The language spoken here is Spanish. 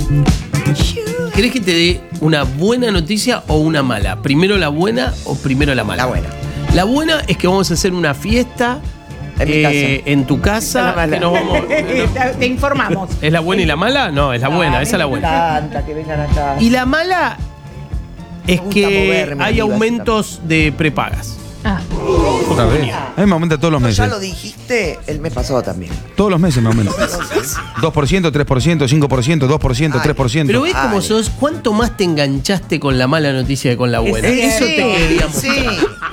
¿Querés que te dé una buena noticia o una mala? ¿Primero la buena o primero la mala? La buena. La buena es que vamos a hacer una fiesta En mi casa. en tu casa. La mala. Que nos vamos, Te informamos. ¿Es la buena y la mala? No, es la buena, esa es la buena. Tanta que vengan acá. Y la mala es Me gusta que moverme, hay amigo, aumentos de prepagas. Ah, Otra vez. A mí me aumenta todos los Ya meses. lo dijiste el mes pasado también. Todos los meses me aumenta. 2%, 3%, 5%, 2%, 3%. Pero ves cómo Ay. sos, cuánto más te enganchaste con la mala noticia que con la buena. Sí, Eso te quería sí. mostrar.